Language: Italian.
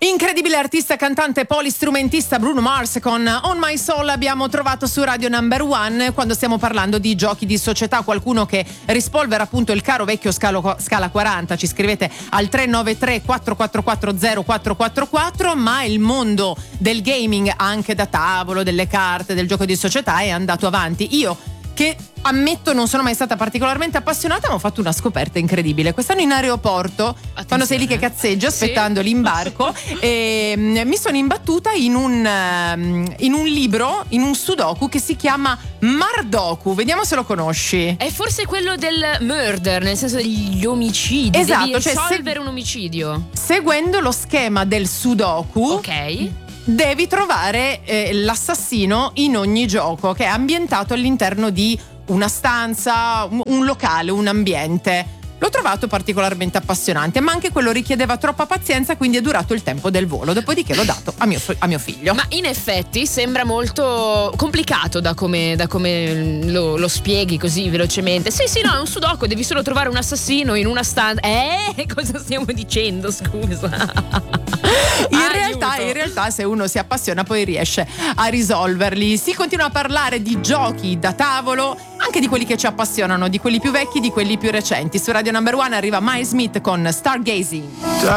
Incredibile artista, cantante, polistrumentista Bruno Mars con On My Soul abbiamo trovato su Radio Number One quando stiamo parlando di giochi di società. Qualcuno che rispolvera appunto il caro vecchio Scala 40, ci scrivete al 393 444 0444, ma il mondo del gaming anche da tavolo, delle carte, del gioco di società è andato avanti. Io che ammetto non sono mai stata particolarmente appassionata, ma ho fatto una scoperta incredibile. Quest'anno in aeroporto, Attenzione. quando sei lì che cazzeggi aspettando l'imbarco, mi sono imbattuta in un libro, in un sudoku che si chiama Mardoku. Vediamo se lo conosci. È forse quello del murder, nel senso degli omicidi. Esatto, devi cioè risolvere un omicidio. Seguendo lo schema del sudoku, Ok. devi trovare l'assassino in ogni gioco, che è ambientato all'interno di una stanza, un locale, un ambiente. L'ho trovato particolarmente appassionante, ma anche quello richiedeva troppa pazienza, quindi è durato il tempo del volo. Dopodiché l'ho dato a mio figlio. Ma in effetti sembra molto complicato da come lo spieghi così velocemente. Sì, no, è un sudoku, devi solo trovare un assassino in una stanza. Cosa stiamo dicendo, scusa? In realtà se uno si appassiona poi riesce a risolverli. Si continua a parlare di giochi da tavolo, anche di quelli che ci appassionano, di quelli più vecchi, di quelli più recenti. Su Radio Number One arriva Miles Smith con Stargazing.